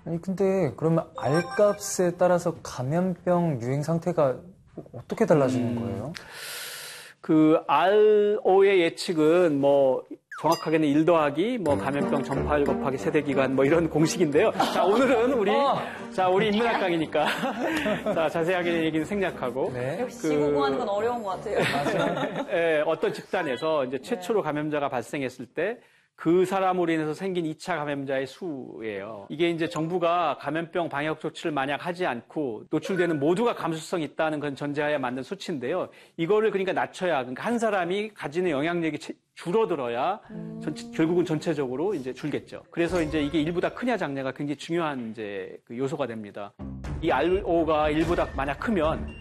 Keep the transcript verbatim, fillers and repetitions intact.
아니 근데 그러면 알값에 따라서 감염병 유행 상태가 어떻게 달라지는 거예요? 그 알오의 예측은 뭐 정확하게는 일 더하기 뭐 감염병 전파율 곱하기 세대 기간 뭐 이런 공식인데요. 자, 오늘은 우리 어. 자, 우리 인문학 강의니까 자, 자세하게 얘기는 생략하고 네. 역시 그, 공부하는 건 어려운 것 같아요. 맞아요. 예, 어떤 집단에서 이제 최초로 감염자가 발생했을 때 그 사람으로 인해서 생긴 이 차 감염자의 수예요. 이게 이제 정부가 감염병 방역 조치를 만약 하지 않고 노출되는 모두가 감수성이 있다는 그런 전제하에 만든 수치인데요. 이거를 그러니까 낮춰야, 그러니까 한 사람이 가지는 영향력이 줄어들어야 음. 전체, 결국은 전체적으로 이제 줄겠죠. 그래서 이제 이게 일보다 크냐 작냐가 굉장히 중요한 이제 그 요소가 됩니다. 이 알오가 일보다 만약 크면